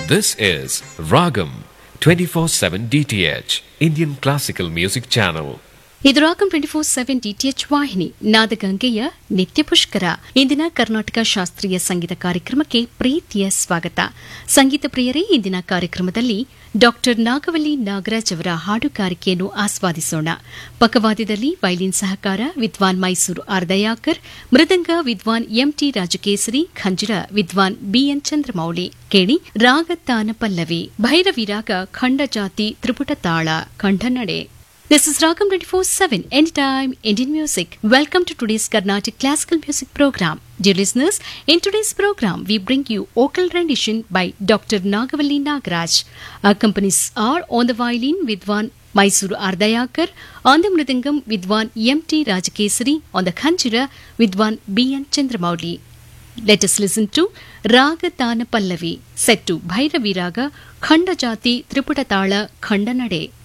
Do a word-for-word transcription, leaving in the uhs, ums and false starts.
This is Ragam twenty-four seven D T H, Indian Classical Music Channel. ಇದು ragam twenty four seven DTH ವಾಹಿನಿ ನಾದಗಂಗೆಯ ನಿತ್ಯ ಪುಷ್ಕರ. ಇಂದಿನ ಕರ್ನಾಟಕ ಶಾಸ್ತ್ರೀಯ ಸಂಗೀತ ಕಾರ್ಯಕ್ರಮಕ್ಕೆ ಪ್ರೀತಿಯ ಸ್ವಾಗತ. ಸಂಗೀತ ಪ್ರಿಯರೇ, ಇಂದಿನ ಕಾರ್ಯಕ್ರಮದಲ್ಲಿ ಡಾಕ್ಟರ್ ನಾಗವಲ್ಲಿ ನಾಗರಾಜ್ ಅವರ ಹಾಡುಗಾರಿಕೆಯನ್ನು ಆಸ್ವಾದಿಸೋಣ. ಪಕ್ಕವಾದ್ಯದಲ್ಲಿ ವೈಲಿನ್ ಸಹಕಾರ ವಿದ್ವಾನ್ ಮೈಸೂರು ಆರ್ದಯಾಕರ್, ಮೃದಂಗ ವಿದ್ವಾನ್ ಎಂಟಿ ರಾಜಕೇಸರಿ, ಖಂಜಿರ ವಿದ್ವಾನ್ ಬಿಎನ್ ಚಂದ್ರಮೌಳಿ. ಕೇಳಿ ರಾಗತಾನ ಪಲ್ಲವಿ, ಭೈರವಿ ರಾಗ, ಖಂಡಜಾತಿ, ತ್ರಿಪುಟ ತಾಳ, ಖಂಡನಡೆ. This is Ragam twenty-four seven, Anytime Indian Music. Welcome to today's Carnatic Classical Music Program. Dear listeners, in today's program, we bring you vocal rendition by Doctor Nagavalli Nagaraj. Accompanies are on the violin Vidwan Mysuru Ardayakar, on the mridangam Vidwan M T Rajakesari, on the khanjira Vidwan B N Chandramouli. Let us listen to Raga Tana Pallavi, set to Bhairavi Raga, Khanda Jati, Triputa Tala, Khanda Nade.